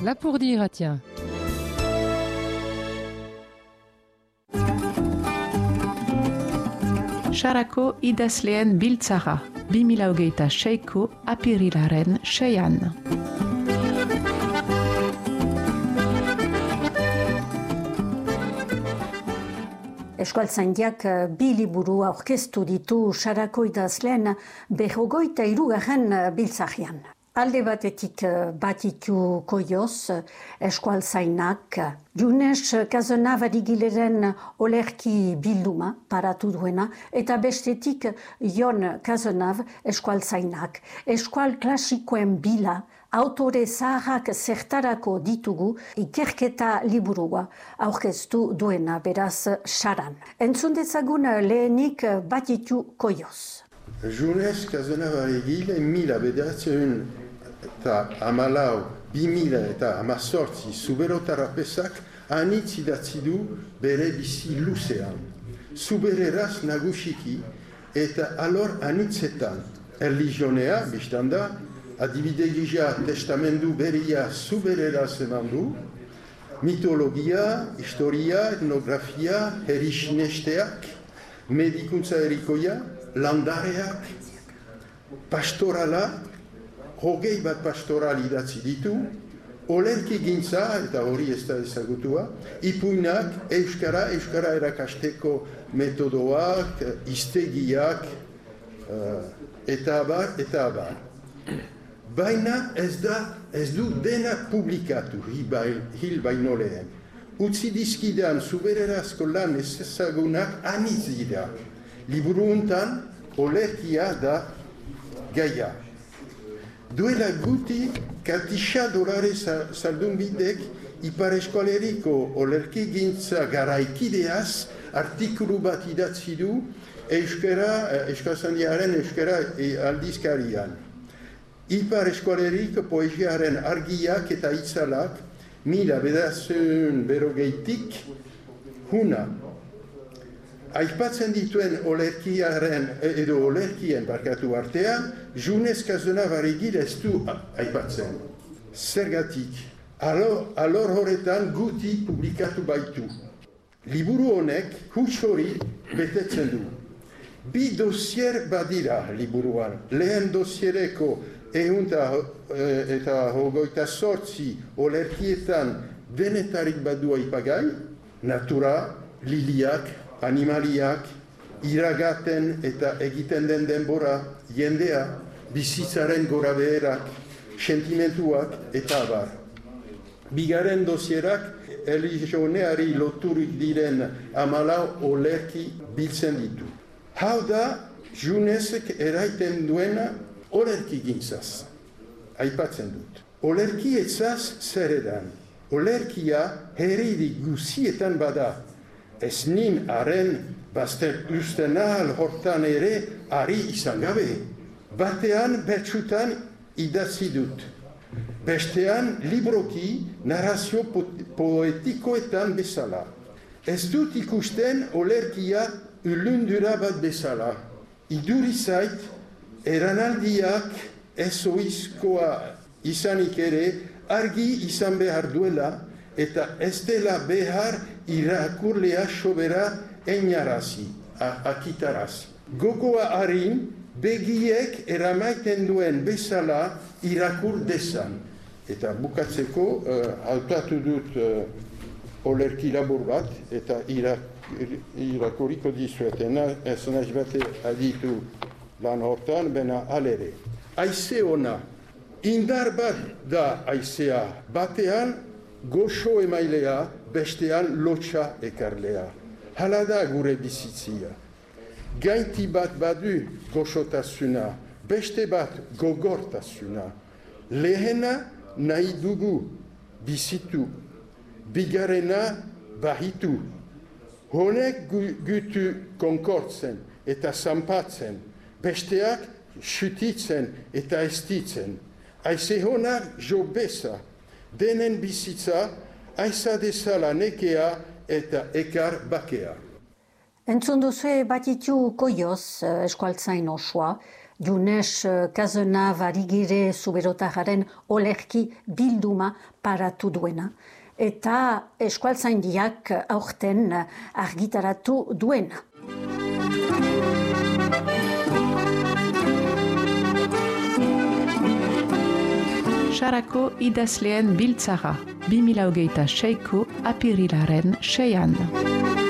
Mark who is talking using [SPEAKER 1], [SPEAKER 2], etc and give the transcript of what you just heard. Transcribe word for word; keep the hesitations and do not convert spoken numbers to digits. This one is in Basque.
[SPEAKER 1] Lapurdira, tiens.
[SPEAKER 2] Sarako idazleen biltzara, bi mila hogeita seiko apirilaren seian.
[SPEAKER 3] Euskaltzaindiak bi liburu aurkeztu ditu Sarako idazleen berrogeita hirugarren biltzarian. Alde batetik Batitu Koioz, Euskaltzainak, Junes Cazenave-Adigileren olerki bilduma paratu duena, eta bestetik Jon Cazenave Euskaltzainak. Euskal klasikoen bila, autore zaharrak zertarako ditugu ikerketa liburua aurkeztu duena beraz Saran. Entzun dezagun lehenik Batitu Koioz.
[SPEAKER 4] Junes Cazenave-Adigile mila bederatziehun eta hamalau, bi mila eta hamazortzi zuberotarrapesak anitz idatzi du bere bizi luzean. Zubereraz nagusiki eta alor anitzetan. Erlijionea, biztanda, adibide gisa testamendu beria zubereraz eman du, mitologia, historia, etnografia, herixinesteak, medikuntza erikoia, landareak, pastorala, hogei bat pastoral idatzi ditu, olerki gintza, eta hori ez da ezagutua, ipuinak, euskara, euskara erakasteko metodoak, iztegiak, uh, eta abar, eta abar. Baina ez da, ez du dena publikatu, hil baino lehen. Utzi dizkidan zubererazko lan ez ezagunak anitz dira. Liburu untan, olerkia da gaia. Duela guti, Katixa Dolare Zaldunbidek Ipar Eskoleriko olerki gintza garaikideaz artikulu bat idatzi du Euskara, Euskaltzaindiaren Euskara aldizkarian. Ipar Eskoleriko poesiaren argiak eta itzalak mila bederatziehun berrogeitik huna. Aipatzen dituen olerkiaren edo olerkien barkatu artean, Junes Cazenave-Adigile ez du aipatzen. Zergatik, alor, alor horretan guti publikatu baitu. Liburu honek huts hori betetzen du. Bi dosier badira liburuan. Lehen dosiereko ehunta eta hogeita sortzi olerkietan denetarik badu aipagai, natura, liliak, animaliak, iragaten eta egiten den denbora, jendea, bizitzaren gora beherak, sentimentuak eta abar. Bigarren dosierak, erlijioneari loturik diren hamalau olerki biltzen ditu. Hau da, Junesek eraiten duena olerki gintzaz. Aipatzen dut. Olerki etzaz zer edan. Olerkia herri guzietan bada. Ez nin haren bazter usten ahal hortan ere ari izan gabe. Batean bertsutan idatzi dut. Bestean libroki narrazio poetikoetan bezala. Ez dut ikusten olerkia ulundura bat bezala. Iduri zait, eranaldiak ez oizkoa izanik ere argi izan behar duela eta ez dela behar irakurlea sobera einarazi, akitarazi. Gogoa harin, begiek eramaiten duen bezala irakur dezan. Eta bukatzeko, uh, hautatu dut uh, olerki labur bat, eta irak, irakuriko dizuetena, ez naiz bate aditu lan hortan, bena alere. Aize ona, indar bat da aizea, batean goxo emailea, bestean lotxa ekarlea. Hala da gure bizitzia. Gainti bat badu goxotasuna, beste bat gogortasuna. Lehena nahi dugu bizitu, bigarrena bahitu. Honek gutu konkortzen eta zanpatzen, besteak xutitzen eta estitzen. Aize honak jo beza, denen bizitza, aiza dezala nekea eta ekar bakea.
[SPEAKER 3] Entzun duzue Batitu Koioz, eskualtzain osoa, Junes Kazena Barigire Zuberotarraren olerki bilduma paratu duena. Eta Eskualtzaindiak aurten argitaratu duena.
[SPEAKER 2] Sarako idazleen biltzara, bi mila hogeita seiko apirilaren seian.